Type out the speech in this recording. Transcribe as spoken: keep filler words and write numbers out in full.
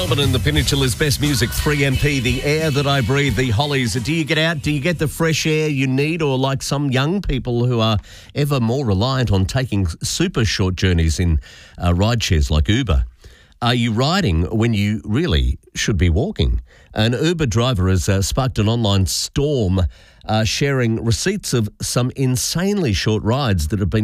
Melbourne and the Peninsula's best music, three M P, the air that I breathe, the Hollies. Do you get out? Do you get the fresh air you need? Or like some young people who are ever more reliant on taking super short journeys in uh, ride shares like Uber? Are you riding when you really should be walking? An Uber driver has uh, sparked an online storm uh, sharing receipts of some insanely short rides that have been